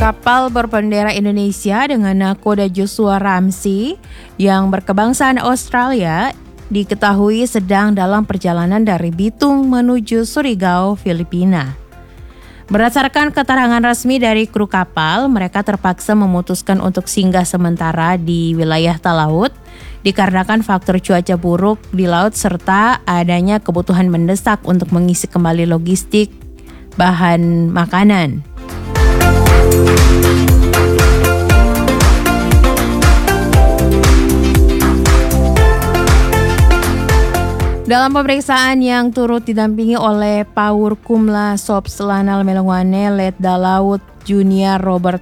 Kapal berbendera Indonesia dengan nakoda Joshua Ramsey yang berkebangsaan Australia diketahui sedang dalam perjalanan dari Bitung menuju Surigao, Filipina. Berdasarkan keterangan resmi dari kru kapal, mereka terpaksa memutuskan untuk singgah sementara di wilayah Talaut dikarenakan faktor cuaca buruk di laut serta adanya kebutuhan mendesak untuk mengisi kembali logistik bahan makanan. Dalam pemeriksaan yang turut didampingi oleh Paur Kumla Sops Lanal Melongwane Letda Laut Junior Robert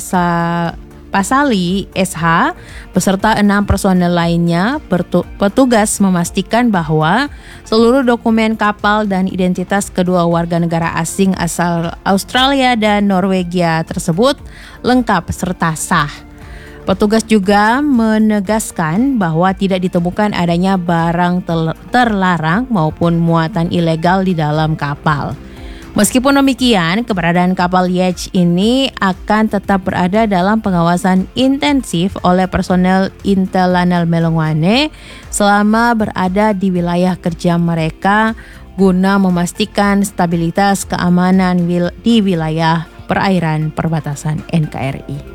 Pasali SH beserta 6 personel lainnya, petugas memastikan bahwa seluruh dokumen kapal dan identitas kedua warga negara asing asal Australia dan Norwegia tersebut lengkap serta sah. Petugas juga menegaskan bahwa tidak ditemukan adanya barang terlarang maupun muatan ilegal di dalam kapal. Meskipun demikian, keberadaan kapal Yacht ini akan tetap berada dalam pengawasan intensif oleh personel Intel Lanal Melongwane selama berada di wilayah kerja mereka guna memastikan stabilitas keamanan di wilayah perairan perbatasan NKRI.